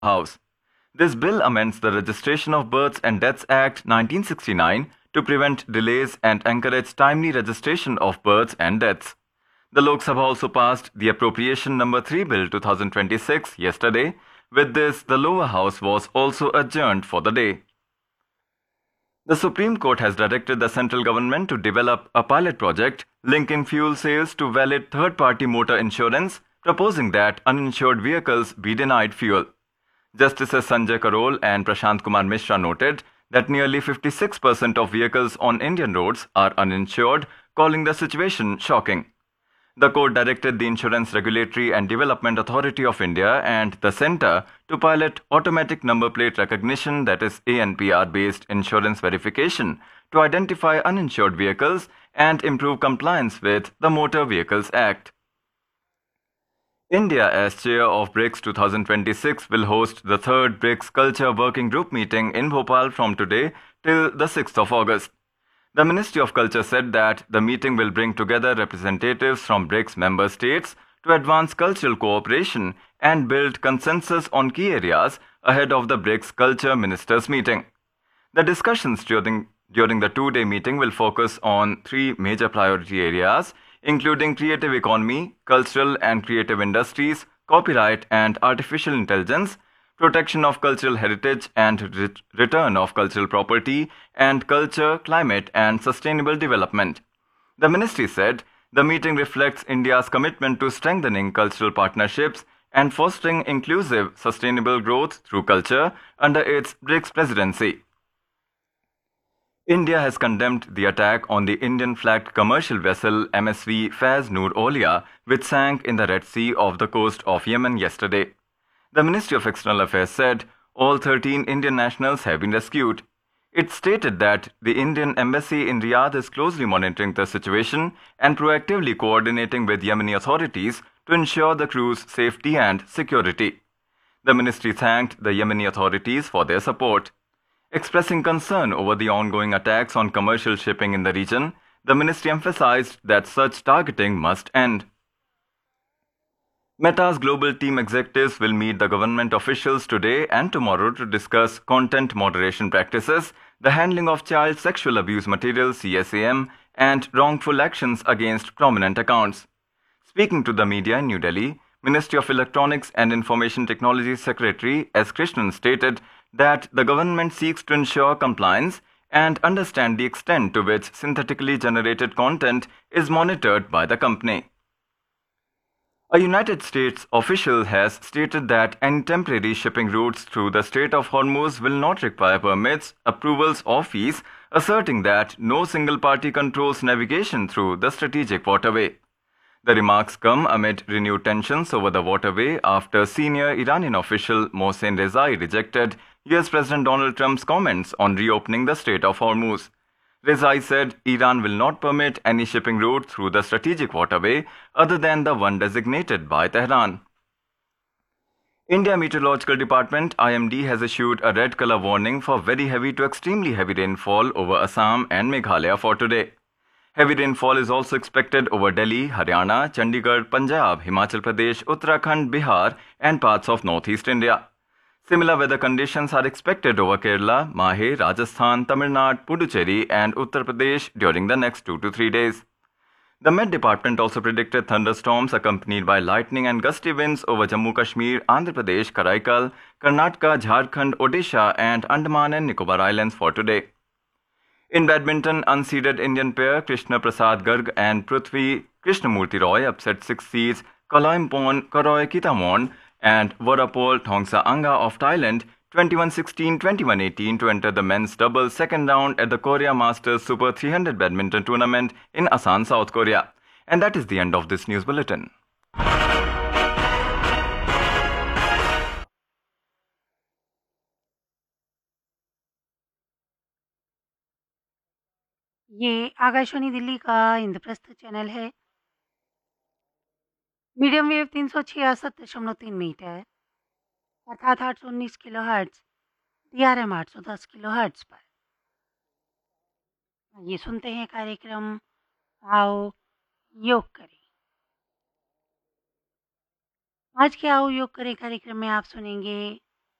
House. This bill amends the Registration of Births and Deaths Act 1969 to prevent delays and encourage timely registration of births and deaths. The Lok Sabha also passed the Appropriation Number 3 Bill 2026 yesterday. With this, the lower house was also adjourned for the day. The Supreme Court has directed the central government to develop a pilot project linking fuel sales to valid third-party motor insurance, proposing that uninsured vehicles be denied fuel. Justices Sanjay Karol and Prashant Kumar Mishra noted that nearly 56% of vehicles on Indian roads are uninsured, calling the situation shocking. The court directed the Insurance Regulatory and Development Authority of India and the Centre to pilot automatic number plate recognition, that is ANPR-based insurance verification, to identify uninsured vehicles and improve compliance with the Motor Vehicles Act. India, as chair of BRICS 2026, will host the third BRICS Culture Working Group meeting in Bhopal from today till the 6th of August. The Ministry of Culture said that the meeting will bring together representatives from BRICS member states to advance cultural cooperation and build consensus on key areas ahead of the BRICS Culture Ministers meeting. The discussions during the two-day meeting will focus on three major priority areas, including creative economy, cultural and creative industries, copyright and artificial intelligence, protection of cultural heritage and return of cultural property, and culture, climate and sustainable development. The ministry said the meeting reflects India's commitment to strengthening cultural partnerships and fostering inclusive, sustainable growth through culture under its BRICS presidency. India has condemned the attack on the Indian-flagged commercial vessel MSV Faiz Noor Aulia, which sank in the Red Sea off the coast of Yemen yesterday. The Ministry of External Affairs said all 13 Indian nationals have been rescued. It stated that the Indian embassy in Riyadh is closely monitoring the situation and proactively coordinating with Yemeni authorities to ensure the crew's safety and security. The ministry thanked the Yemeni authorities for their support. Expressing concern over the ongoing attacks on commercial shipping in the region, the ministry emphasized that such targeting must end. Meta's global team executives will meet the government officials today and tomorrow to discuss content moderation practices, the handling of child sexual abuse material (CSAM), and wrongful actions against prominent accounts. Speaking to the media in New Delhi, Ministry of Electronics and Information Technology Secretary S. Krishnan stated that the government seeks to ensure compliance and understand the extent to which synthetically generated content is monitored by the company. A United States official has stated that any temporary shipping routes through the Strait of Hormuz will not require permits, approvals, or fees, asserting that no single party controls navigation through the strategic waterway. The remarks come amid renewed tensions over the waterway after senior Iranian official Mohsen Rezai rejected US President Donald Trump's comments on reopening the Strait of Hormuz. Rezai said Iran will not permit any shipping route through the strategic waterway other than the one designated by Tehran. India Meteorological Department IMD has issued a red color warning for very heavy to extremely heavy rainfall over Assam and Meghalaya for today. Heavy rainfall is also expected over Delhi, Haryana, Chandigarh, Punjab, Himachal Pradesh, Uttarakhand, Bihar and parts of northeast India. Similar weather conditions are expected over Kerala, Mahe, Rajasthan, Tamil Nadu, Puducherry and Uttar Pradesh during the next 2 to 3 days. The Met Department also predicted thunderstorms accompanied by lightning and gusty winds over Jammu Kashmir, Andhra Pradesh, Karaikal, Karnataka, Jharkhand, Odisha and Andaman and Nicobar Islands for today. In badminton, unseeded Indian pair Krishna Prasad Garg and Prithvi Krishnamurti Roy upset 6 seeds Kalaimporn Karoy Kitamon and Vorapol Thongsa Anga of Thailand 21-16, 21-18 to enter the men's doubles second round at the Korea Masters Super 300 badminton tournament in Asan, South Korea. And that is the end of this news bulletin. ये आकाशवाणी दिल्ली का Indraprastha channel है। Medium wave 366.3 metre अर्थात 819 kilo hertz, DRM 810 kilo hertz पर। ये सुनते हैं कार्यक्रम आओ योग करें। आज के आओ योग करें कार्यक्रम में आप सुनेंगे